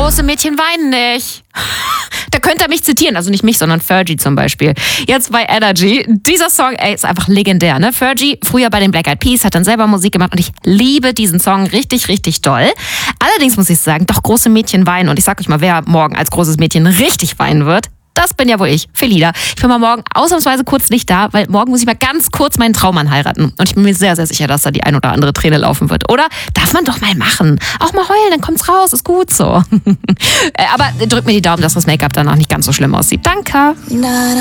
Große Mädchen weinen nicht. Da könnte er mich zitieren, also nicht mich, sondern Fergie zum Beispiel. Jetzt bei Energy. Dieser Song, ist einfach legendär, ne? Fergie, früher bei den Black Eyed Peas, hat dann selber Musik gemacht und ich liebe diesen Song richtig, richtig doll. Allerdings muss ich sagen, doch große Mädchen weinen und ich sag euch mal, wer morgen als großes Mädchen richtig weinen wird. Das bin ja wohl ich, Felida. Ich bin mal morgen ausnahmsweise kurz nicht da, weil morgen muss ich mal ganz kurz meinen Traummann heiraten. Und ich bin mir sehr, sehr sicher, dass da die ein oder andere Träne laufen wird. Oder? Darf man doch mal machen. Auch mal heulen, dann kommt's raus, ist gut so. Aber drück mir die Daumen, dass das Make-up danach nicht ganz so schlimm aussieht. Danke.